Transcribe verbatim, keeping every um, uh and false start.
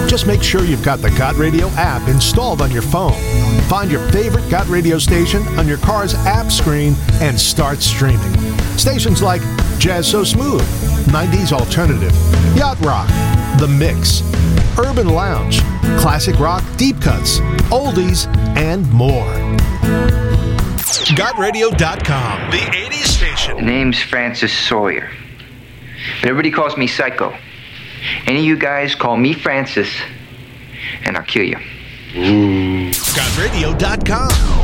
Just make sure you've got the Got Radio app installed on your phone. Find your favorite Got Radio station on your car's app screen and start streaming. Stations like Jazz So Smooth, nineties Alternative, Yacht Rock, The Mix, Urban Lounge, Classic Rock, Deep Cuts, Oldies, and more. Got Radio dot com, the eighties station. The name's Francis Sawyer. But everybody calls me Psycho. Any of you guys call me Francis, and I'll kill you. Got Radio dot com.